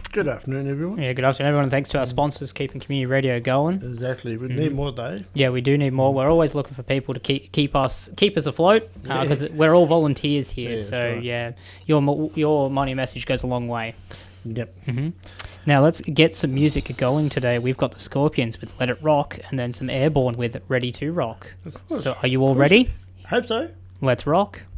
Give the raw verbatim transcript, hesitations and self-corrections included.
Good afternoon, everyone. Yeah, good afternoon, everyone. Thanks to our sponsors keeping community radio going. Exactly. We Mhm. need more, Dave. Yeah, we do need more. We're always looking for people to keep keep us keep us afloat because Yeah. we're all volunteers here. Yeah, that's so right. yeah, your mo- your money message goes a long way. Yep. hmm Now let's get some music going today. We've got the Scorpions with "Let It Rock" and then some Airborne with "Ready to Rock." Of course. So, are you all course. ready? Hope so. Let's rock.